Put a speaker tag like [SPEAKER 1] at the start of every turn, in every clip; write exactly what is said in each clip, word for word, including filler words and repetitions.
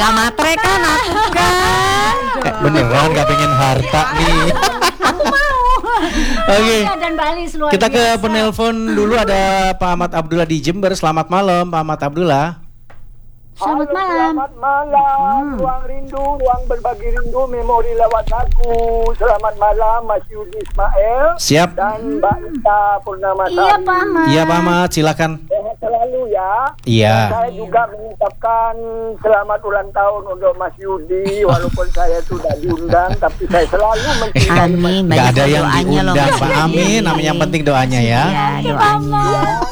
[SPEAKER 1] Pak Matre kan aku kan.
[SPEAKER 2] Eh, beneran gak pengen harta nih.
[SPEAKER 3] Aku mau.
[SPEAKER 2] Oke.
[SPEAKER 3] Dan Balis luar
[SPEAKER 2] Kita ke
[SPEAKER 3] biasa.
[SPEAKER 2] penelpon dulu, ada Pak Ahmad Abdullah di Jember. Selamat malam Pak Ahmad Abdullah.
[SPEAKER 3] Selamat
[SPEAKER 4] Halo,
[SPEAKER 3] malam.
[SPEAKER 4] Selamat malam,
[SPEAKER 3] Hmm.
[SPEAKER 4] ruang rindu, ruang berbagi rindu, memori lewat lagu. Selamat malam, Mas Yudi Ismail
[SPEAKER 2] Siap.
[SPEAKER 4] dan Mbak Ita Purnamasari.
[SPEAKER 3] Iya Pak Ahmad.
[SPEAKER 2] Iya Pak Ahmad, silakan.
[SPEAKER 4] Sehat selalu ya.
[SPEAKER 2] Iya.
[SPEAKER 4] Dan saya juga mengucapkan selamat ulang tahun untuk Mas Yudi, walaupun saya sudah diundang, tapi saya selalu mencintai.
[SPEAKER 1] Amin.
[SPEAKER 2] Gak
[SPEAKER 1] Banyak
[SPEAKER 2] ada yang
[SPEAKER 1] doanya loh,
[SPEAKER 2] diundang
[SPEAKER 1] Mas
[SPEAKER 2] Pak.
[SPEAKER 1] Yudi.
[SPEAKER 2] Amin. Amin, yang penting doanya ya.
[SPEAKER 1] Ya, doanya.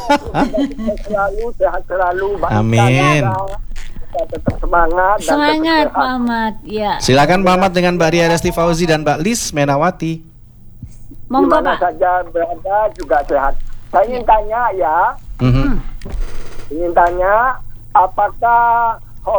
[SPEAKER 4] Saya selalu sehat selalu. Mbak Ita
[SPEAKER 2] Amin.
[SPEAKER 4] juga. Kita tetap semangat. dan
[SPEAKER 3] Semangat
[SPEAKER 4] tetap
[SPEAKER 3] Pak
[SPEAKER 4] sehat.
[SPEAKER 3] Ahmad. Ya.
[SPEAKER 2] Silakan Pak Ahmad dengan Mbak Ria Resti Fauzi dan Mbak Lis Menawati.
[SPEAKER 3] Monggo
[SPEAKER 4] Di mana
[SPEAKER 3] Pak.
[SPEAKER 4] saja berada juga sehat. Saya ingin tanya ya,
[SPEAKER 2] Mhm.
[SPEAKER 4] ingin tanya apakah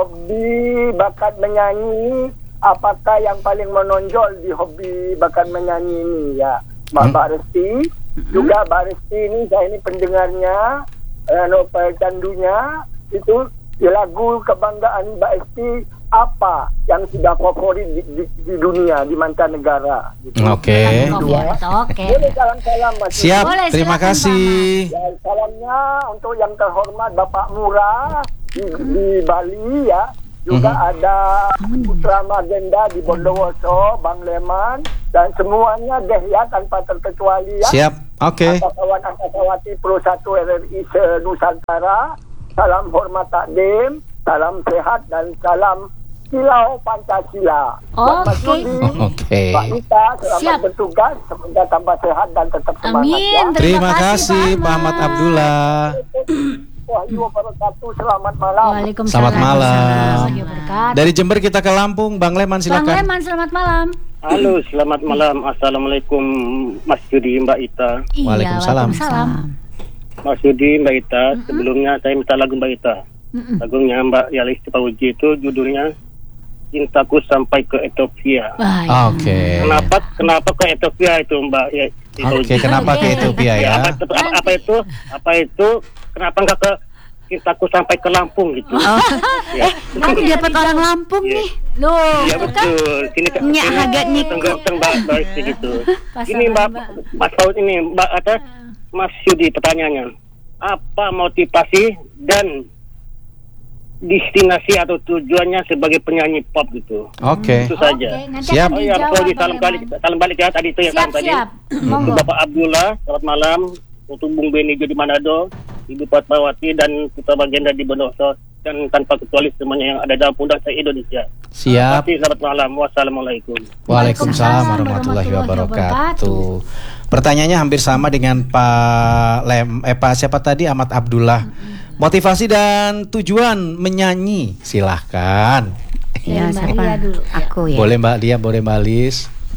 [SPEAKER 4] hobi bakat menyanyi, apakah yang paling menonjol di hobi bakat menyanyi ini ya, Mbak
[SPEAKER 2] Hmm.
[SPEAKER 4] Mbak Resti, juga Mbak Resti ini saya ini pendengarnya, eh, novel candunya itu di lagu kebanggaan Mbak Resti apa yang sudah favorit di, di, di dunia di mancanegara. Gitu.
[SPEAKER 2] Oke.
[SPEAKER 3] Oke. Oke.
[SPEAKER 4] Boleh salam-salam Mas.
[SPEAKER 2] Siap.
[SPEAKER 3] Boleh,
[SPEAKER 2] Terima
[SPEAKER 3] silakan,
[SPEAKER 2] kasih.
[SPEAKER 4] Ya, salamnya untuk yang terhormat Bapak Murah di, di Bali ya. Juga
[SPEAKER 2] Mhm.
[SPEAKER 4] ada Putra Magenda di Bondowoso, Bang Leman, dan semuanya deh ya tanpa terkecuali ya.
[SPEAKER 2] Siap. Oke.
[SPEAKER 4] Angkatawan Angkatawati Pro satu R R I se-Nusantara. Salam hormat takdim, salam sehat dan salam kilau Pancasila. Buat Mas
[SPEAKER 3] Oke.
[SPEAKER 4] Yudi,
[SPEAKER 2] Oke.
[SPEAKER 4] Pak Ita, selamat
[SPEAKER 3] Siap.
[SPEAKER 4] bertugas, semoga tambah sehat dan tetap semangat
[SPEAKER 3] Amin.
[SPEAKER 4] ya.
[SPEAKER 2] Terima kasih Pak Ahmad Abdullah.
[SPEAKER 4] Wahyu wabarakatuh, selamat malam.
[SPEAKER 3] Waalaikumsalam.
[SPEAKER 2] Selamat malam.
[SPEAKER 3] Warahmatullahi wabarakatuh.
[SPEAKER 2] Dari Jember kita ke Lampung, Bang Leman
[SPEAKER 3] Bang
[SPEAKER 2] silakan.
[SPEAKER 3] Leman, selamat malam.
[SPEAKER 5] Halo, selamat malam. Assalamualaikum Mas Yudi, Mbak Ita.
[SPEAKER 3] Iya,
[SPEAKER 2] Waalaikumsalam.
[SPEAKER 3] Waalaikumsalam.
[SPEAKER 5] Mas Yudi, Mbak Ita, sebelumnya saya minta lagu Mbak Ita.
[SPEAKER 3] Mm-mm.
[SPEAKER 5] Lagunya Mbak Yalis Fauzi itu judulnya Cintaku Sampai ke Ethiopia.
[SPEAKER 3] Wah, ya.
[SPEAKER 2] Oke.
[SPEAKER 5] Kenapa kenapa ke Ethiopia itu Mbak ya,
[SPEAKER 2] Oke, kenapa ke Ethiopia ya?
[SPEAKER 5] apa, itu, apa, apa itu? Apa itu? Kenapa enggak ke Cintaku Sampai ke Lampung gitu?
[SPEAKER 1] Oh,
[SPEAKER 5] Ya.
[SPEAKER 1] nanti dapat orang Lampung
[SPEAKER 5] Iya.
[SPEAKER 1] nih.
[SPEAKER 3] Loh,
[SPEAKER 5] Iya betul. Sini kan
[SPEAKER 1] Nyak agak niku.
[SPEAKER 5] tenggak Mbak Fauzi gitu.
[SPEAKER 3] Pasangan,
[SPEAKER 5] Ini Mbak
[SPEAKER 3] Mbak.
[SPEAKER 5] Mas Fauzi ini Mbak ada Mas Yudi pertanyaannya. Apa motivasi dan destinasi atau tujuannya sebagai penyanyi pop gitu?
[SPEAKER 2] Oke.
[SPEAKER 5] Itu saja.
[SPEAKER 3] Oke, nanti
[SPEAKER 2] Siap.
[SPEAKER 3] akan
[SPEAKER 5] Oh ya,
[SPEAKER 3] dijawab,
[SPEAKER 5] Fauzi
[SPEAKER 3] Bang
[SPEAKER 5] salam balik,
[SPEAKER 3] Leman.
[SPEAKER 5] salam balik ya tadi itu ya
[SPEAKER 3] Siap,
[SPEAKER 5] kan tadi.
[SPEAKER 3] siap.
[SPEAKER 5] Untuk
[SPEAKER 3] Monggo.
[SPEAKER 5] Bapak Abdullah, selamat malam. Untuk Bung Beni di Manado, Ibu Fatmawati dan Putra Bagenda di Bondowoso, dan tanpa kecuali semuanya yang ada dalam pundak saya Indonesia.
[SPEAKER 2] Siap.
[SPEAKER 5] Terima kasih, selamat malam. Wassalamualaikum.
[SPEAKER 2] Waalaikumsalam warahmatullahi wabarakatuh. Pertanyaannya hampir sama dengan Pak Lem, eh Pak siapa tadi Ahmad Abdullah. Motivasi dan tujuan menyanyi, silahkan.
[SPEAKER 1] Ya,
[SPEAKER 3] Dari Mbak
[SPEAKER 1] siapa?
[SPEAKER 3] Ria dulu, ya.
[SPEAKER 1] Aku ya.
[SPEAKER 2] Boleh Mbak Lia, boleh Mbak Lis.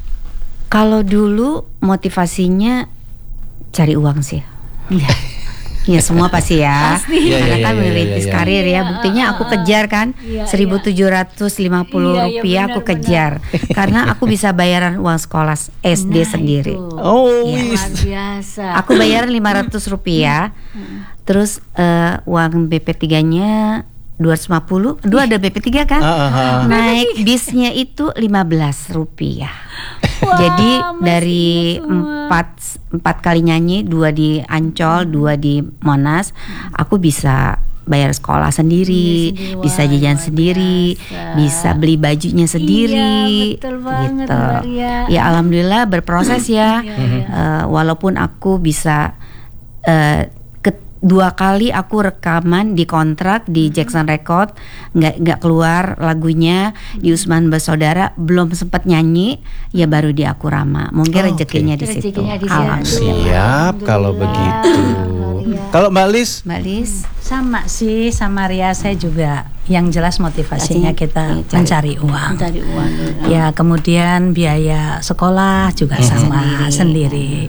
[SPEAKER 1] Kalau dulu motivasinya cari uang sih. Iya. Iya semua pasti ya.
[SPEAKER 3] Pasti.
[SPEAKER 2] Iya,
[SPEAKER 1] Karena
[SPEAKER 2] iya,
[SPEAKER 1] kan
[SPEAKER 2] iya,
[SPEAKER 1] merintis
[SPEAKER 2] iya, iya.
[SPEAKER 1] karir ya.
[SPEAKER 3] Iya,
[SPEAKER 1] Buktinya aku
[SPEAKER 3] uh, uh,
[SPEAKER 1] kejar kan
[SPEAKER 3] iya,
[SPEAKER 1] seribu tujuh ratus lima puluh
[SPEAKER 3] Iya, iya,
[SPEAKER 1] rupiah
[SPEAKER 3] benar,
[SPEAKER 1] aku kejar. Karena aku bisa bayaran uang sekolah S D
[SPEAKER 3] Nah,
[SPEAKER 1] sendiri.
[SPEAKER 3] itu.
[SPEAKER 2] Oh,
[SPEAKER 1] Iya.
[SPEAKER 2] wis.
[SPEAKER 3] Luar biasa.
[SPEAKER 1] Aku bayaran lima ratus rupiah. Terus eh, uang B P tiga-nya dua ratus lima puluh. Dua ada B P tiga kan?
[SPEAKER 2] Ah, ah, ah.
[SPEAKER 1] Naik bisnya itu lima belas rupiah.
[SPEAKER 3] Wah,
[SPEAKER 1] Jadi
[SPEAKER 3] masih
[SPEAKER 1] dari
[SPEAKER 3] ingat semua.
[SPEAKER 1] empat empat kali nyanyi, dua di Ancol, dua di Monas, aku bisa bayar sekolah sendiri,
[SPEAKER 3] Iya, sendiri.
[SPEAKER 1] bisa
[SPEAKER 3] Wah,
[SPEAKER 1] jajan
[SPEAKER 3] luar
[SPEAKER 1] sendiri,
[SPEAKER 3] biasa.
[SPEAKER 1] bisa beli bajunya sendiri.
[SPEAKER 3] Iya, betul banget,
[SPEAKER 1] gitu.
[SPEAKER 3] Mbak Ria.
[SPEAKER 1] Ya alhamdulillah berproses ya.
[SPEAKER 3] Iya, iya.
[SPEAKER 1] Eh, walaupun aku bisa eh, ke- dua kali aku rekaman di kontrak di Jackson Record, nggak nggak keluar lagunya di Usman Bersaudara, belum sempat nyanyi, ya baru di Akurama. Mungkin
[SPEAKER 2] Oh,
[SPEAKER 1] rezekinya
[SPEAKER 2] oke.
[SPEAKER 1] di situ.
[SPEAKER 3] Rezekinya di situ.
[SPEAKER 1] Alhamdulillah.
[SPEAKER 2] Siap kalau
[SPEAKER 3] Alhamdulillah.
[SPEAKER 2] begitu.
[SPEAKER 3] Iya.
[SPEAKER 2] Kalau Mbak Lis,
[SPEAKER 1] Mbak Lis,
[SPEAKER 6] Sama sih, sama Ria saya juga. Yang jelas motivasinya kita
[SPEAKER 1] Cari-
[SPEAKER 6] mencari uang.
[SPEAKER 3] Mencari uang.
[SPEAKER 6] Ya kemudian biaya sekolah juga sama sendiri.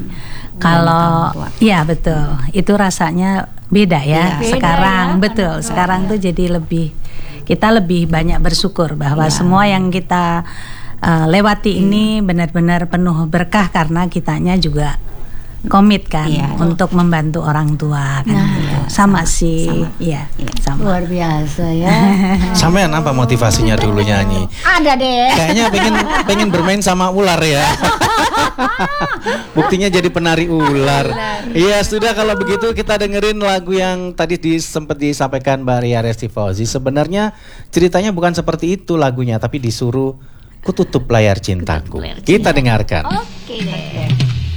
[SPEAKER 6] Kalau
[SPEAKER 1] orang tua.
[SPEAKER 6] ya betul, itu rasanya beda ya.
[SPEAKER 1] Iya.
[SPEAKER 6] Sekarang
[SPEAKER 3] Beda ya,
[SPEAKER 6] betul,
[SPEAKER 3] anak tua.
[SPEAKER 6] sekarang tuh jadi lebih kita lebih banyak bersyukur bahwa
[SPEAKER 1] Iya.
[SPEAKER 6] semua yang kita uh, lewati ini benar-benar penuh berkah karena kitanya juga komit kan
[SPEAKER 1] Iya.
[SPEAKER 6] untuk membantu orang tua kan.
[SPEAKER 3] Nah,
[SPEAKER 6] gitu. Sama, sih,
[SPEAKER 1] sama.
[SPEAKER 6] iya,
[SPEAKER 1] Iya.
[SPEAKER 6] sama.
[SPEAKER 3] Luar biasa ya.
[SPEAKER 2] Sampean apa motivasinya dulu nyanyi?
[SPEAKER 3] Ada deh.
[SPEAKER 2] Kayaknya pengen pengen bermain sama ular ya. Buktinya jadi penari ular. Iya, sudah kalau begitu kita dengerin lagu yang tadi di, sempat disampaikan Mbak Ria Resti Fauzi. Sebenarnya ceritanya bukan seperti itu lagunya, tapi disuruh kututup layar cintaku. Kita dengarkan.
[SPEAKER 3] Oke deh.